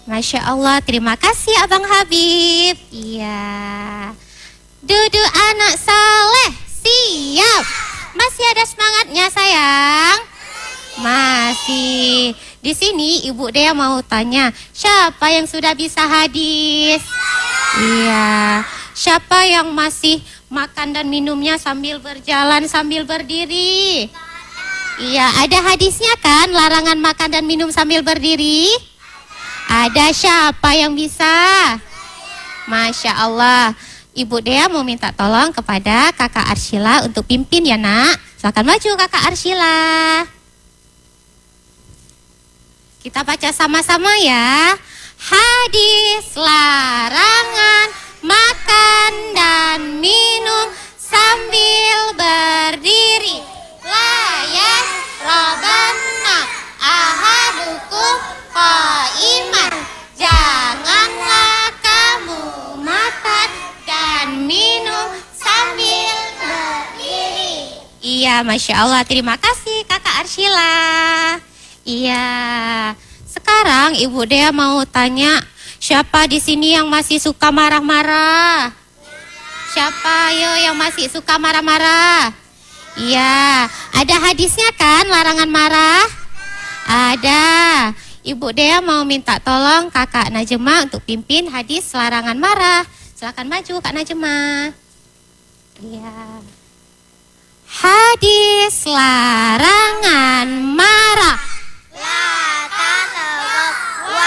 Masya Allah, terima kasih Abang Habib. Iya. Duduk anak saleh, siap. Masih ada semangatnya sayang? Masih. Di sini Ibu Dea mau tanya, siapa yang sudah bisa hadis? Iya. Siapa yang masih makan dan minumnya sambil berjalan, sambil berdiri? Iya, ada hadisnya kan, larangan makan dan minum sambil berdiri? Ada, siapa yang bisa? Masya Allah. Ibu Dea mau minta tolong kepada Kakak Arsyila untuk pimpin ya nak. Silakan maju Kakak Arsyila. Kita baca sama-sama ya. Hadis larangan makan dan minum sambil berdiri. Layas robanna ahadukum qaiman. Janganlah kamu makan dan minum sambil berdiri. Iya, Masya Allah. Terima kasih Kakak Arsyila. Iya. Sekarang Ibu Dea mau tanya, siapa di sini yang masih suka marah-marah? Siapa yo yang masih suka marah-marah? Iya. Ada hadisnya kan larangan marah? Ada. Ibu Dea mau minta tolong Kakak Najma untuk pimpin hadis larangan marah. Silakan maju Kak Najma. Iya. Hadis larangan marah.